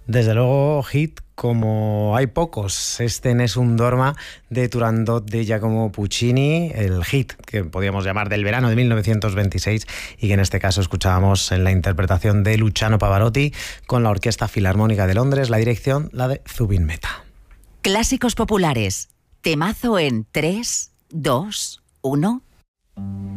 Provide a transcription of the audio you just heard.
Desde luego, hit como hay pocos. Este Nessun Dorma de Turandot de Giacomo Puccini, el hit que podríamos llamar del verano de 1926 y que en este caso escuchábamos en la interpretación de Luciano Pavarotti con la Orquesta Filarmónica de Londres, la dirección la de Zubin Mehta. Clásicos populares, temazo en 3, 2, 1...